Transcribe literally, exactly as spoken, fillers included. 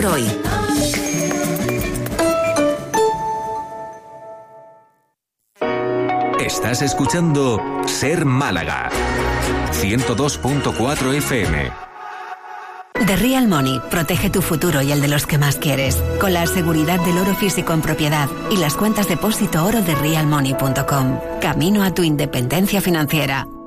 hoy. Estás escuchando Ser Málaga, ciento dos punto cuatro F M. The Real Money protege tu futuro y el de los que más quieres, con la seguridad del oro físico en propiedad y las cuentas depósito oro de real money punto com. Camino a tu independencia financiera.